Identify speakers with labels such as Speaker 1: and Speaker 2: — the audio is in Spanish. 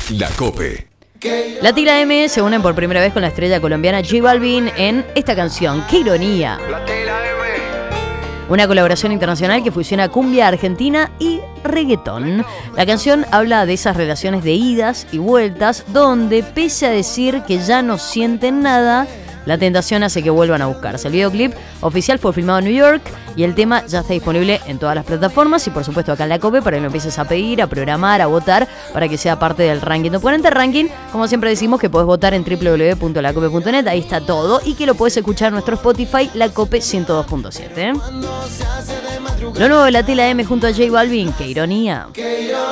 Speaker 1: La COPE.
Speaker 2: La Tila M se unen por primera vez con la estrella colombiana J Balvin en esta canción, ¡Qué ironía! Una colaboración internacional que fusiona cumbia argentina y reggaetón. La canción habla de esas relaciones de idas y vueltas donde, pese a decir que ya no sienten nada, la tentación hace que vuelvan a buscarse. El videoclip oficial fue filmado en New York y el tema ya está disponible en todas las plataformas y por supuesto acá en la COPE para que lo empieces a pedir, a programar, a votar para que sea parte del ranking Top 40 ranking. Como siempre decimos que podés votar en www.lacope.net, ahí está todo, y que lo podés escuchar en nuestro Spotify, La Cope 102.7. Lo nuevo de la Tila M junto a J Balvin, ¡qué ironía!